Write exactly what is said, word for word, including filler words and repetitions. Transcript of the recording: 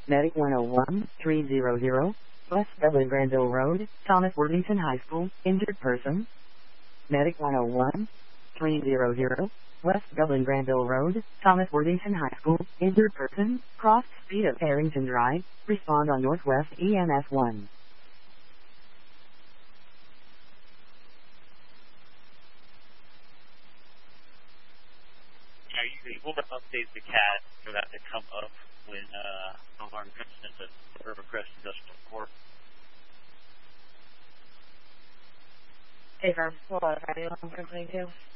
Medic one oh one, three hundred, West Dublin Granville Road, Thomas Worthington High School, injured person. Medic one oh one, three hundred, West Dublin Granville Road, Thomas Worthington High School, injured person, cross speed of Harrington Drive, respond on Northwest E M S one. Yeah, usually we'll update the C A D for that to come up when uh, alarm comes into Rivercrest Industrial Court. Hey, firm. Hold on, Friday, one twenty-two.